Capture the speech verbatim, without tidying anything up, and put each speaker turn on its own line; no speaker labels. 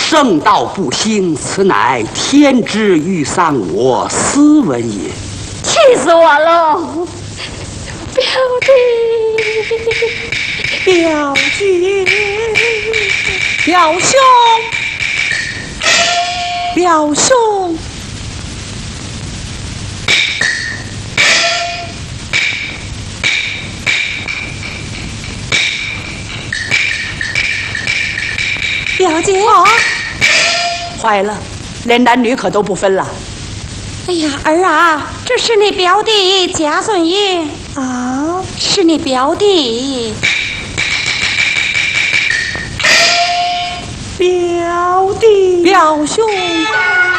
圣道不兴，此乃天之欲丧我斯文也。
气死我了！表弟，
表姐，表兄，表兄。表姐啊，
坏了，连男女可都不分了。
哎呀，儿啊，这是你表弟家孙爷啊，是你表弟。
表弟，
表兄。